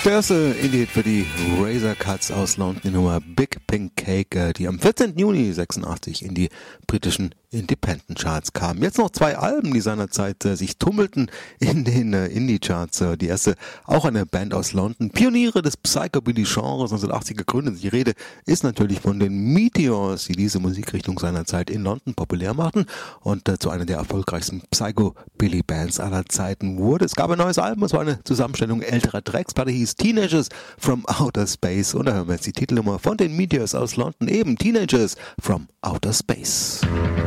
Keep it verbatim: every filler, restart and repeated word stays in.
Der erste Indie für die Razor Cuts aus London, die Nummer Big Pink Cake, die am vierzehnten Juni sechsundachtzig in die britischen Independent Charts kamen. Jetzt noch zwei Alben, die seinerzeit äh, sich tummelten in den äh, Indie-Charts. Äh, die erste, auch eine Band aus London, Pioniere des Psychobilly-Genres, neunzehnhundertachtzig gegründet. Die Rede ist natürlich von den Meteors, die diese Musikrichtung seinerzeit in London populär machten und äh, zu einer der erfolgreichsten Psychobilly-Bands aller Zeiten wurde. Es gab ein neues Album, es war eine Zusammenstellung älterer Tracks. Platte hieß Teenagers from Outer Space und da hören wir jetzt die Titelnummer von den Meteors aus London, eben Teenagers from Outer Space.